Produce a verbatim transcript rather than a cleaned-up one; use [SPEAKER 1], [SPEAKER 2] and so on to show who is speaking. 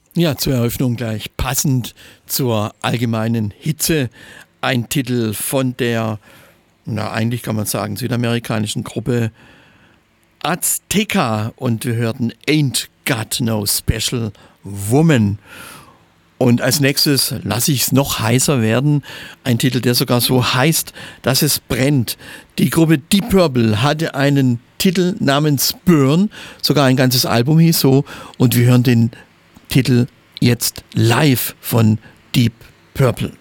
[SPEAKER 1] Ja, zur Eröffnung gleich passend zur allgemeinen Hitze. Ein Titel von der, na eigentlich kann man sagen, südamerikanischen Gruppe Azteca und wir hörten Ain't Got No Special Woman. Und als nächstes lasse ich es noch heißer werden. Ein Titel, der sogar so heißt, dass es brennt. Die Gruppe Deep Purple hatte einen Titel namens Burn, sogar ein ganzes Album hieß so. Und wir hören den Titel jetzt live von Deep Purple.